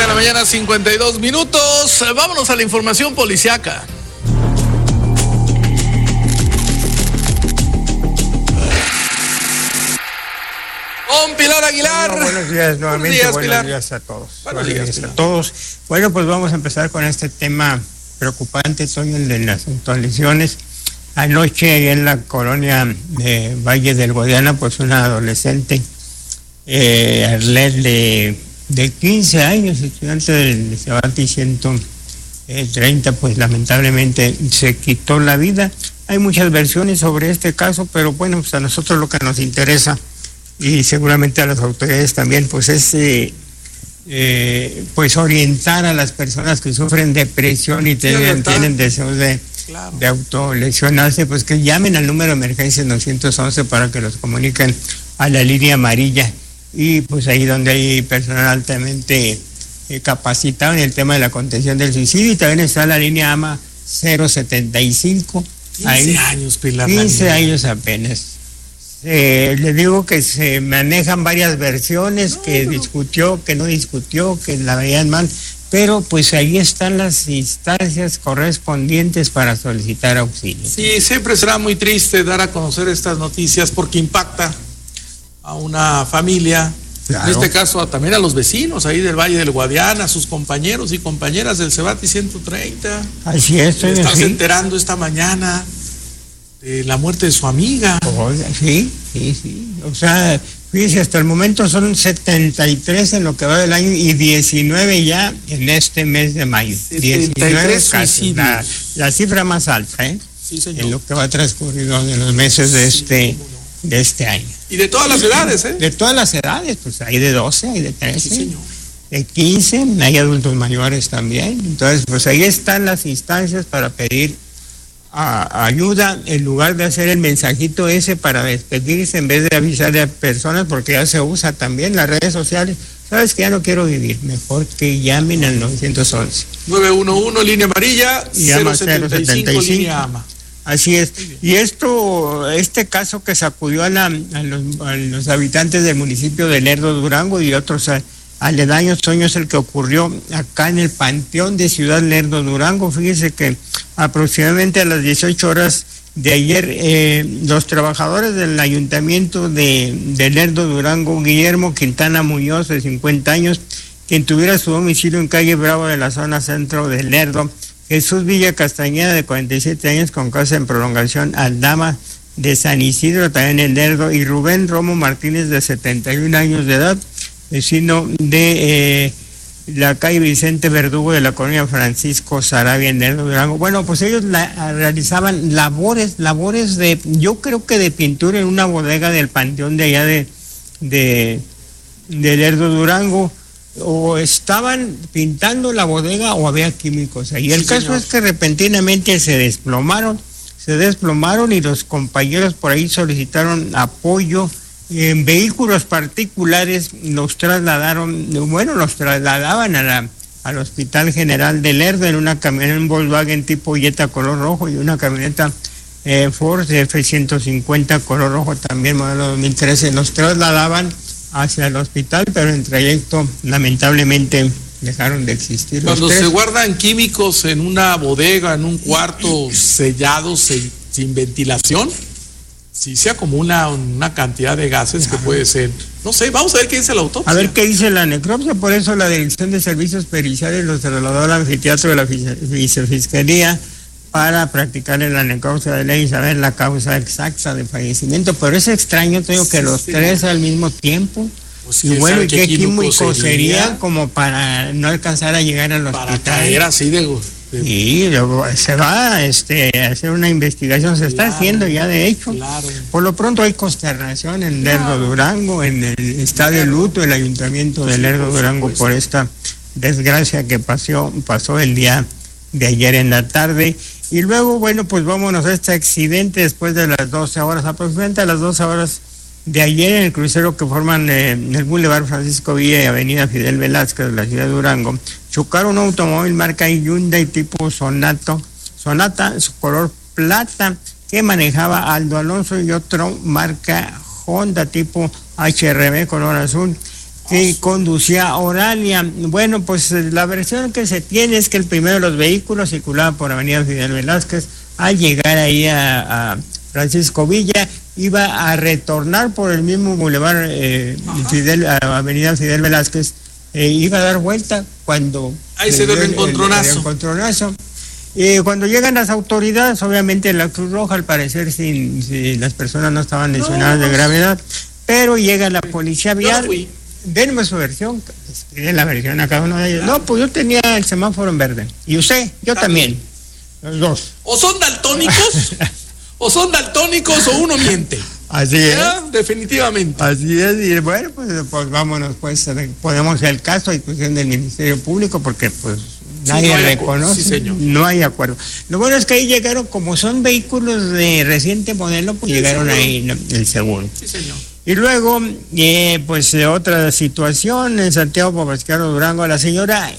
de la mañana, 52 minutos. Vámonos a la información policiaca. Con Pilar Aguilar. Bueno, buenos días nuevamente, buenos días a todos. Buenos días a todos. Bueno, pues vamos a empezar con este tema preocupante, Toño, el de las autolesiones. Anoche en la colonia de Valle del Guadiana, pues una adolescente, Arlet de 15 años, estudiante del Cebati 130, pues lamentablemente se quitó la vida. Hay muchas versiones sobre este caso, pero bueno, pues a nosotros lo que nos interesa, y seguramente a las autoridades también, pues es pues orientar a las personas que sufren depresión y tienen deseos de autolesionarse, pues que llamen al número de emergencia 911 para que los comuniquen a la línea amarilla, y pues ahí donde hay personal altamente capacitado en el tema de la contención del suicidio. Y también está la línea AMA 075. 15 años, Pilar. 15 años apenas. Le digo que se manejan varias versiones, que discutió, que no discutió, que la veían mal, pero pues ahí están las instancias correspondientes para solicitar auxilio. Sí, siempre será muy triste dar a conocer estas noticias porque impacta a una familia, claro. En este caso también a los vecinos ahí del Valle del Guadiana, a sus compañeros y compañeras del Cebati 130. Así es. Estás enterando esta mañana de la muerte de su amiga. Sí. O sea, fíjese, hasta el momento son 73 en lo que va del año y 19 ya en este mes de mayo. 19 casos, la cifra más alta, Sí, señor. En lo que va transcurrido en los meses de este año. Y de todas las edades, De todas las edades, pues hay de 12, hay de 13, sí, señor. De 15, hay adultos mayores también. Entonces, pues ahí están las instancias para pedir ayuda, en lugar de hacer el mensajito ese para despedirse, en vez de avisarle a personas, porque ya se usa también las redes sociales. Sabes que ya no quiero vivir, mejor que llamen al 911. 911, línea amarilla, y 075, línea AMA. Así es. Y este caso que sacudió a los habitantes del municipio de Lerdo, Durango, y otros aledaños, Toño, es el que ocurrió acá en el Panteón de Ciudad Lerdo, Durango. Fíjese que aproximadamente a las 18 horas de ayer, los trabajadores del ayuntamiento de Lerdo, Durango, Guillermo Quintana Muñoz, de 50 años, quien tuviera su domicilio en calle Bravo de la zona centro de Lerdo, Jesús Villa Castañeda, de 47 años, con casa en prolongación Aldama de San Isidro, también en Lerdo, y Rubén Romo Martínez, de 71 años de edad, vecino de la calle Vicente Verdugo de la colonia Francisco Sarabia en Lerdo, Durango. Bueno, pues ellos realizaban labores de, yo creo que de pintura en una bodega del panteón de allá de Lerdo, Durango. O estaban pintando la bodega o había químicos ahí. El caso es que repentinamente se desplomaron y los compañeros por ahí solicitaron apoyo. En vehículos particulares los trasladaban al Hospital General de Lerdo en una camioneta, un Volkswagen tipo Jetta color rojo, y una camioneta Ford F-150 color rojo, también modelo 2013. Los trasladaban hacia el hospital, pero en trayecto lamentablemente dejaron de existir. Cuando se guardan químicos en una bodega, en un cuarto sellado, sin ventilación, sí se acumula una cantidad de gases que puede ser, no sé, vamos a ver qué dice la autopsia. A ver qué dice la necropsia. Por eso la Dirección de Servicios Periciales los trasladó al anfiteatro de la Vicefiscalía para practicarle la necropsia de ley y saber la causa exacta de fallecimiento. Pero es extraño, tengo que los tres al mismo tiempo. Pues, y bueno, ¿y qué químico sería como para no alcanzar a llegar al hospital? Para caer así de... Sí, se va a hacer una investigación, se está haciendo ya de hecho. Claro. Por lo pronto hay consternación en Lerdo, Durango, en el estado de luto el ayuntamiento de Lerdo, Durango, por esta desgracia que pasó el día de ayer en la tarde. Y luego, bueno, pues vámonos a este accidente después de las 12 horas, aproximadamente a las 12 horas de ayer, en el crucero que forman el Boulevard Francisco Villa y Avenida Fidel Velázquez de la ciudad de Durango. Chocaron un automóvil marca Hyundai tipo Sonata, su color plata, que manejaba Aldo Alonso, y otro marca Honda tipo HRB color azul. que conducía Oralia. Bueno, pues la versión que se tiene es que el primero de los vehículos circulaba por Avenida Fidel Velázquez. Al llegar ahí a Francisco Villa, iba a retornar por el mismo bulevar Avenida Fidel Velázquez, iba a dar vuelta cuando ahí se dio el encontronazo. Cuando llegan las autoridades, obviamente la Cruz Roja, al parecer si las personas no estaban lesionadas de gravedad, pero llega la policía vial. Denme su versión, piden la versión a cada uno de ellos. No, pues yo tenía el semáforo en verde. ¿Y usted? Yo también. Los dos. O son daltónicos, o uno miente. Así es. Definitivamente. Así es, y bueno, pues vámonos, pues ponemos el caso a discusión del Ministerio Público, porque pues nadie reconoce, señor. No hay acuerdo. Lo bueno es que ahí llegaron, como son vehículos de reciente modelo, pues llegaron ahí el seguro. Sí, señor. Y luego, pues otra situación en Santiago Papasquiaro Durango, la señora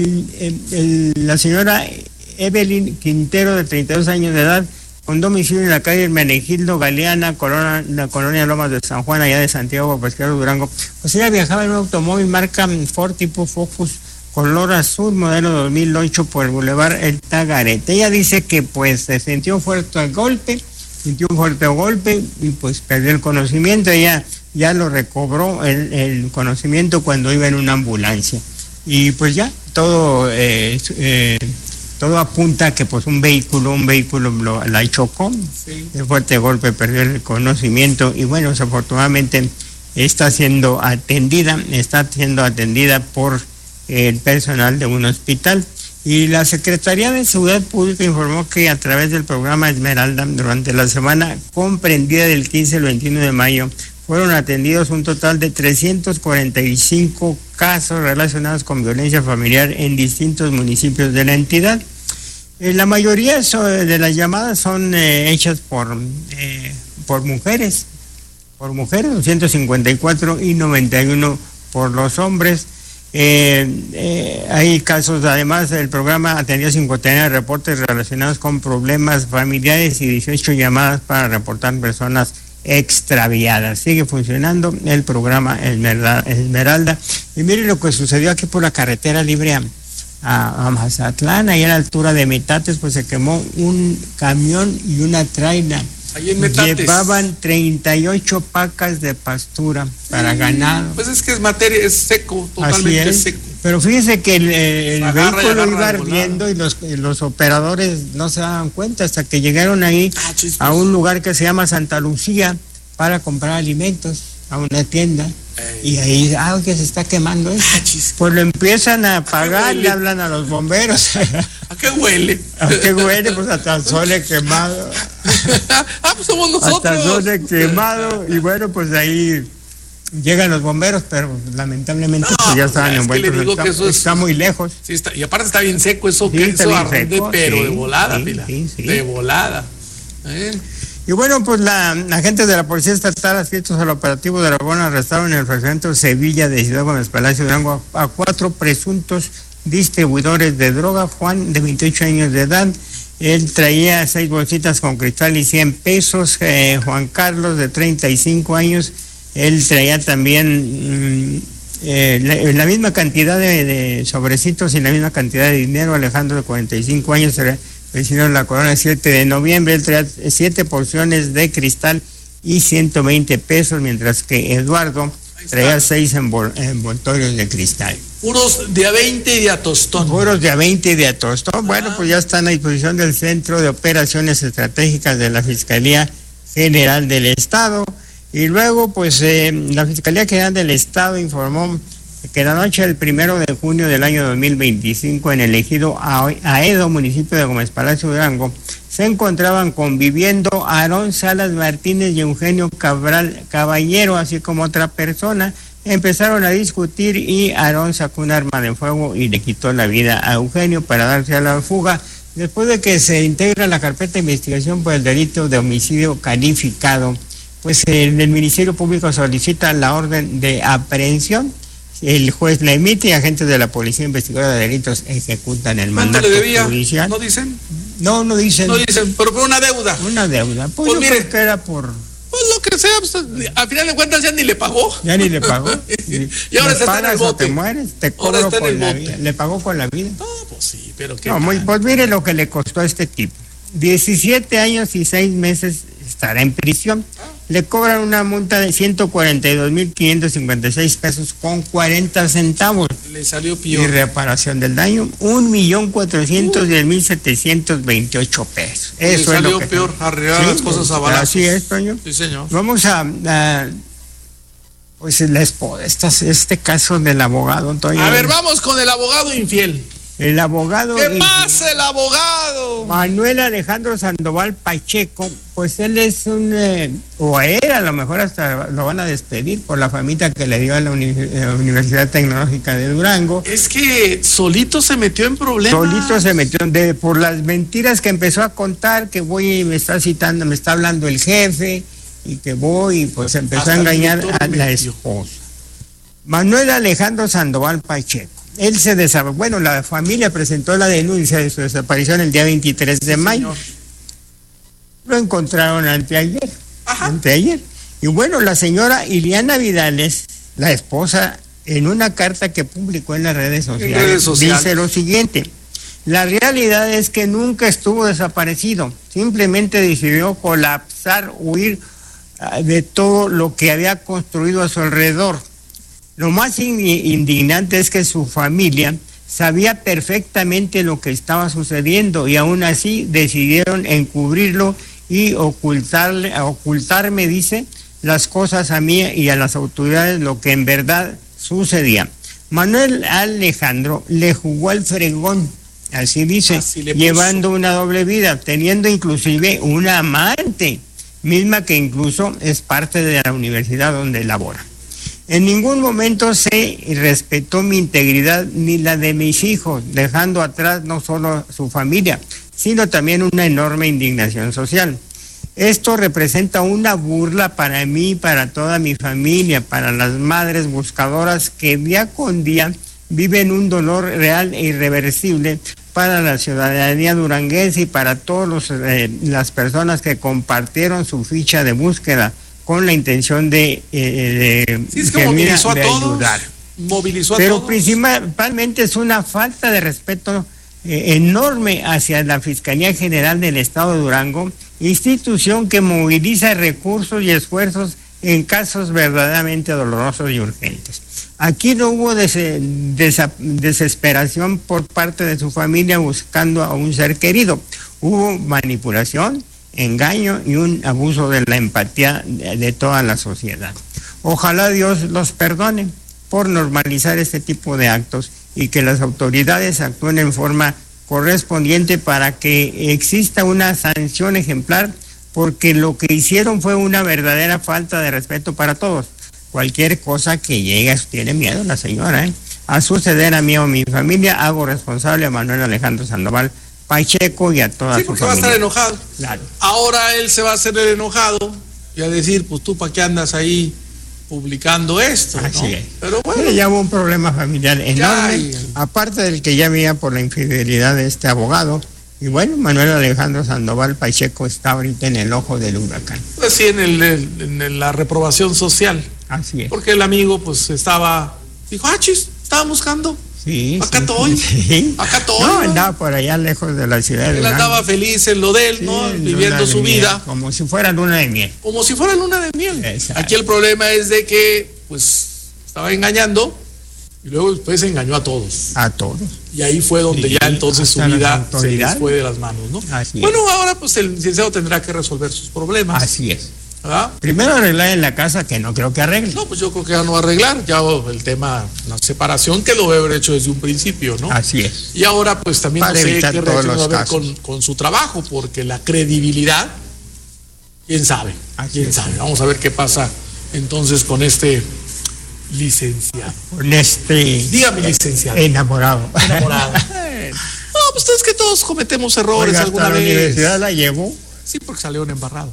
Evelyn Quintero, de 32 años de edad, con domicilio en la calle Hermenegildo Galeana, la colonia Lomas de San Juan, allá de Santiago Papasquiaro Durango, pues ella viajaba en un automóvil marca Ford tipo Focus, color azul, modelo 2008, por el bulevar El Tagarete. Ella dice que pues se sintió un fuerte golpe y pues perdió el conocimiento. Ella ya lo recobró el conocimiento cuando iba en una ambulancia. Y pues ya todo apunta a que pues un vehículo la chocó, sí. El fuerte golpe, perdió el conocimiento y bueno, desafortunadamente está siendo atendida por el personal de un hospital. Y la Secretaría de Seguridad Pública informó que a través del programa Esmeralda, durante la semana comprendida del 15 al 21 de mayo, fueron atendidos un total de 345 casos relacionados con violencia familiar en distintos municipios de la entidad. La mayoría de las llamadas son hechas por mujeres, 254 y 91 por los hombres. Hay casos, además, el programa atendió 59 reportes relacionados con problemas familiares y 18 llamadas para reportar personas extraviadas. Sigue funcionando el programa Esmeralda. Y mire lo que sucedió aquí por la carretera libre a Mazatlán, ahí a la altura de Metates, pues se quemó un camión y una traila. Ahí en Metates llevaban 38 pacas de pastura para ganado. Pues es que es seco, totalmente seco. Pero fíjese que el vehículo iba ardiendo y los operadores no se daban cuenta hasta que llegaron ahí a un lugar que se llama Santa Lucía para comprar alimentos, a una tienda. Y ahí, que se está quemando esto. Pues lo empiezan a apagar, le hablan a los bomberos. ¿A qué huele? ¿A qué huele? Pues hasta el sole quemado. Pues somos nosotros. Hasta el sole quemado. Y bueno, pues ahí llegan los bomberos, pero lamentablemente pues ya estaban envueltos. Está muy lejos. Sí, y aparte está bien seco eso, sí, que eso arde, pero de volada, Pilar. Sí. De volada. Y bueno, pues agentes de la Policía Estatal adscritos al operativo de Aragón arrestaron en el fraccionamiento Sevilla de Ciudad Gómez Palacio Durango a 4 presuntos distribuidores de droga. Juan, de 28 años de edad, él traía 6 bolsitas con cristal y 100 pesos. Juan Carlos, de 35 años, él traía también la misma cantidad de sobrecitos y la misma cantidad de dinero. Alejandro, de 45 años, vecino en la Corona 7 de noviembre, él traía 7 porciones de cristal y 120 pesos, mientras que Eduardo traía 6 envoltorios de cristal. Puros de a 20 y de a tostón. Bueno, pues ya están a disposición del Centro de Operaciones Estratégicas de la Fiscalía General del Estado. Y luego, pues, la Fiscalía General del Estado informó que la noche del 1 de junio del año 2025, en el ejido Aedo, municipio de Gómez Palacio Durango, se encontraban conviviendo Aarón Salas Martínez y Eugenio Caballero, así como otra persona. Empezaron a discutir y Aarón sacó un arma de fuego y le quitó la vida a Eugenio para darse a la fuga, después de que se integra la carpeta de investigación por el delito de homicidio calificado. Pues el Ministerio Público solicita la orden de aprehensión. El juez la emite y agentes de la Policía Investigadora de Delitos ejecutan el mandato judicial. ¿No dicen? No dicen. No dicen, pero por una deuda. Pues yo creo que era por... Pues lo que sea, pues, al final de cuentas ya ni le pagó. Ya ni le pagó. Y ahora está en el bote. Te mueres, te cobro con la vida. Le pagó con la vida. No, pues sí, pero qué. No, pues mire lo que le costó a este tipo. 17 años y 6 meses estará en prisión. Le cobran una multa de 142,556 pesos con 40 centavos. Le salió peor. Y reparación del daño, 1,400,728 pesos. Eso le salió es lo que peor, arreglar las cosas a balazos. Así es, Toño. Sí, señor. Vamos pues este caso del abogado, Toño. A ver, vamos con el abogado infiel. El abogado. ¿Qué pasa el abogado? Manuel Alejandro Sandoval Pacheco, pues él es o era, a lo mejor hasta lo van a despedir por la famita que le dio a la Universidad Tecnológica de Durango. Es que solito se metió en problemas. Solito se metió por las mentiras que empezó a contar, que me está hablando el jefe, y que voy, y pues empezó hasta a engañar a la esposa. Manuel Alejandro Sandoval Pacheco. Él la familia presentó la denuncia de su desaparición el día 23 de mayo. Señor. Lo encontraron anteayer. Y bueno, la señora Iliana Vidales, la esposa, en una carta que publicó en las redes sociales, dice lo siguiente: la realidad es que nunca estuvo desaparecido, simplemente decidió colapsar, huir de todo lo que había construido a su alrededor. Lo más indignante es que su familia sabía perfectamente lo que estaba sucediendo y aún así decidieron encubrirlo y ocultarme, dice, las cosas a mí y a las autoridades, lo que en verdad sucedía. Manuel Alejandro le jugó al fregón, así dice, llevando una doble vida, teniendo inclusive una amante, misma que incluso es parte de la universidad donde labora. En ningún momento se respetó mi integridad ni la de mis hijos, dejando atrás no solo su familia, sino también una enorme indignación social. Esto representa una burla para mí, para toda mi familia, para las madres buscadoras que día con día viven un dolor real e irreversible, para la ciudadanía duranguense y para todas las personas que compartieron su ficha de búsqueda con la intención de movilizó a todos, ayudar. Movilizó a Pero todos. Principalmente es una falta de respeto enorme hacia la Fiscalía General del Estado de Durango, institución que moviliza recursos y esfuerzos en casos verdaderamente dolorosos y urgentes. Aquí no hubo desesperación por parte de su familia buscando a un ser querido. Hubo manipulación, engaño y un abuso de la empatía de toda la sociedad. Ojalá Dios los perdone por normalizar este tipo de actos y que las autoridades actúen en forma correspondiente para que exista una sanción ejemplar, porque lo que hicieron fue una verdadera falta de respeto para todos. Cualquier cosa que llegue, tiene miedo la señora, a suceder a mí o a mi familia, hago responsable a Manuel Alejandro Sandoval Pacheco y a toda su familia. Sí, porque va a estar enojado. Claro. Ahora él se va a hacer el enojado y a decir, pues tú para qué andas ahí publicando esto, ¿no? Así es. Pero bueno. Ya hubo un problema familiar enorme, aparte del que ya había por la infidelidad de este abogado. Y bueno, Manuel Alejandro Sandoval Pacheco está ahorita en el ojo del huracán. Pues sí, en la reprobación social. Así es. Porque el amigo pues dijo, estaba buscando. Sí, acá estoy. Sí. Acá estoy. No, andaba por allá lejos de la ciudad de Él andaba feliz en lo de él, ¿no? Viviendo su vida. Como si fuera luna de miel. Como si fuera luna de miel. Exacto. Aquí el problema es de que, pues, estaba engañando y luego después engañó a todos. A todos. Y ahí fue donde ya entonces su vida se les fue de las manos, ¿no? Así bueno, ahora pues el licenciado tendrá que resolver sus problemas. Así es. ¿Verdad? Primero arreglar en la casa, que no creo que arregle. No, pues yo creo que ya no va a arreglar. Ya el tema, la separación que lo debe haber hecho desde un principio, ¿no? Así es. Y ahora pues también para no sé evitar qué todos reacción va a los haber casos. con su trabajo, porque la credibilidad, quién sabe. Quién sabe. Vamos a ver qué pasa entonces con este licenciado. Con este... Dígame, licenciado. Enamorado. No, pues es que todos cometemos errores. Oiga, alguna hasta vez. La universidad la llevó. Sí, porque salieron embarrados.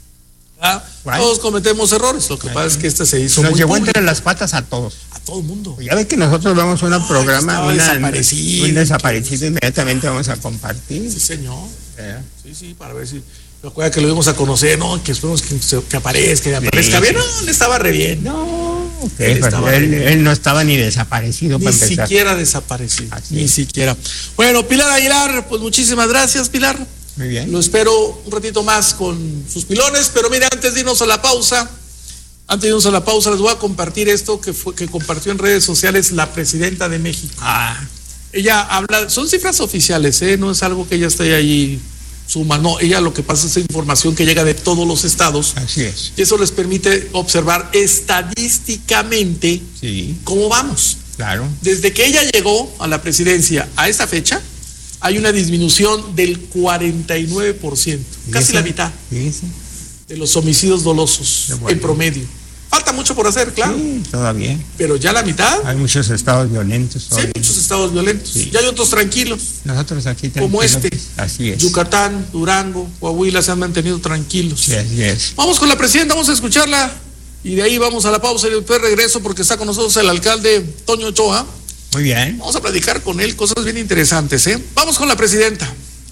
Todos cometemos errores. Lo que pasa es que este se hizo nos muy llevó público. entre las patas a todos. A todo el mundo. Ya ve que nosotros vamos a un programa, un desaparecido, inmediatamente vamos a compartir. Sí, señor. Sí, para ver si. Recuerda que lo íbamos a conocer, ¿no? Que esperemos que aparezca. Bien, no, él estaba re bien. No, él no estaba ni desaparecido. Ni siquiera desaparecido, ni siquiera. Bueno, Pilar Aguilar, pues muchísimas gracias, Pilar. Muy bien. Lo espero un ratito más con sus pilones, pero mira, antes de irnos a la pausa, les voy a compartir esto que compartió en redes sociales la presidenta de México. Ella habla, son cifras oficiales, no es algo que ella esté ahí suma, no, ella lo que pasa es información que llega de todos los estados. Así es. Y eso les permite observar estadísticamente cómo vamos. Claro. Desde que ella llegó a la presidencia a esta fecha, hay una disminución del 49%, casi la mitad de los homicidios dolosos en promedio. Falta mucho por hacer, claro. Sí, todavía. Pero ya la mitad. Hay muchos estados violentos. Sí, muchos estados violentos. Sí. Ya hay otros tranquilos. Nosotros aquí tenemos. Como este. Así es. Yucatán, Durango, Coahuila se han mantenido tranquilos. Sí, así es. Vamos con la presidenta, vamos a escucharla. Y de ahí vamos a la pausa y después regreso porque está con nosotros el alcalde Toño Ochoa. Muy bien. Vamos a platicar con él cosas bien interesantes, ¿eh? Vamos con la presidenta.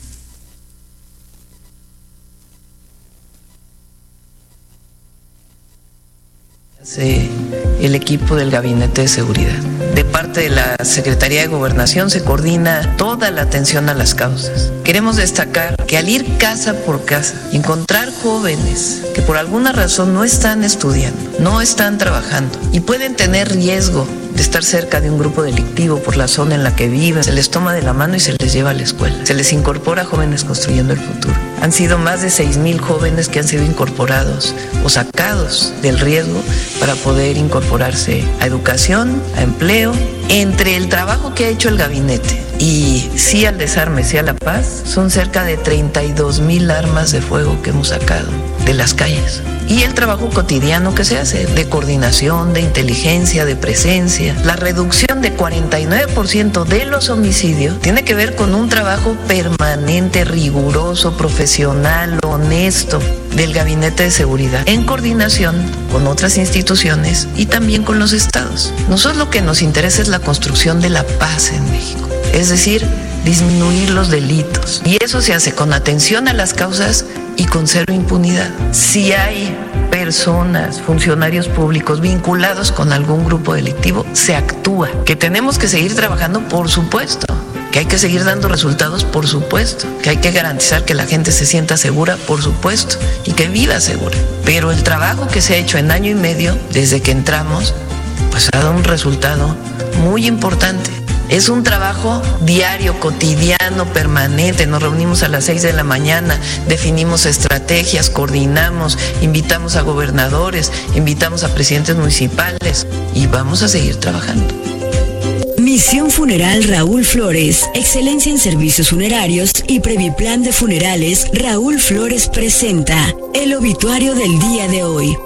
El equipo del Gabinete de Seguridad. De parte de la Secretaría de Gobernación se coordina toda la atención a las causas. Queremos destacar que al ir casa por casa y encontrar jóvenes que por alguna razón no están estudiando, no están trabajando y pueden tener riesgo de estar cerca de un grupo delictivo por la zona en la que viven, se les toma de la mano y se les lleva a la escuela. Se les incorpora a Jóvenes Construyendo el Futuro. Han sido más de 6,000 jóvenes que han sido incorporados o sacados del riesgo para poder incorporarse a educación, a empleo. Entre el trabajo que ha hecho el gabinete y sí al desarme, sí a la paz, son cerca de 32,000 armas de fuego que hemos sacado de las calles. Y el trabajo cotidiano que se hace, de coordinación, de inteligencia, de presencia. La reducción de 49% de los homicidios tiene que ver con un trabajo permanente, riguroso, profesional, honesto del Gabinete de Seguridad, en coordinación con otras instituciones y también con los estados. Nosotros lo que nos interesa es la construcción de la paz en México, es decir, disminuir los delitos. Y eso se hace con atención a las causas y con cero impunidad. Si hay personas, funcionarios públicos vinculados con algún grupo delictivo, se actúa. Que tenemos que seguir trabajando, por supuesto. Que hay que seguir dando resultados, por supuesto. Que hay que garantizar que la gente se sienta segura, por supuesto. Y que viva segura. Pero el trabajo que se ha hecho en año y medio, desde que entramos, pues ha dado un resultado muy importante. Es un trabajo diario, cotidiano, permanente. Nos reunimos a las 6 de la mañana, definimos estrategias, coordinamos, invitamos a gobernadores, invitamos a presidentes municipales y vamos a seguir trabajando. Misión Funeral Raúl Flores, excelencia en servicios funerarios y Previplan de Funerales. Raúl Flores presenta el obituario del día de hoy.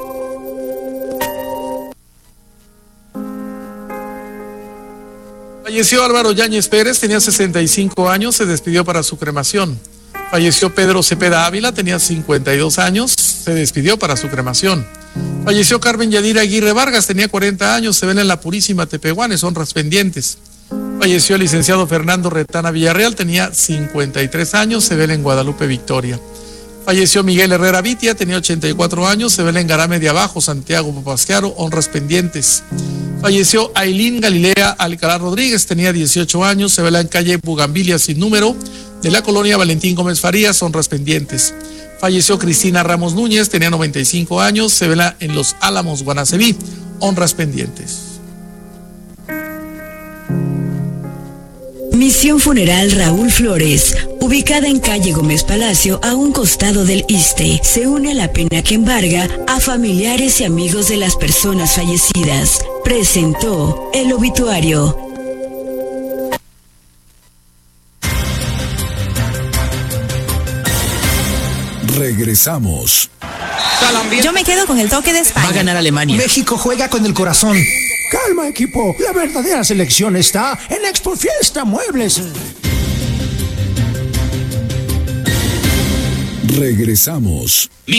Falleció Álvaro Yáñez Pérez, tenía 65 años, se despidió para su cremación. Falleció Pedro Cepeda Ávila, tenía 52 años, se despidió para su cremación. Falleció Carmen Yadira Aguirre Vargas, tenía 40 años, se ven en la Purísima Tepehuanes, honras pendientes. Falleció el licenciado Fernando Retana Villarreal, tenía 53 años, se ven en Guadalupe Victoria. Falleció Miguel Herrera Vitia, tenía 84 años, se ven en Garame de Abajo, Santiago Papasquiaro, honras pendientes. Falleció Ailín Galilea Alcalá Rodríguez, tenía 18 años, se vela en calle Bugambilia sin número, de la colonia Valentín Gómez Farías, honras pendientes. Falleció Cristina Ramos Núñez, tenía 95 años, se vela en Los Álamos, Guanaceví, honras pendientes. Misión Funeral Raúl Flores, ubicada en calle Gómez Palacio, a un costado del ISSSTE, se une a la pena que embarga a familiares y amigos de las personas fallecidas. Presentó el obituario. Regresamos. Yo me quedo con el toque de España. Va a ganar Alemania. México juega con el corazón. Calma, equipo. La verdadera selección está en Expo Fiesta Muebles. Regresamos.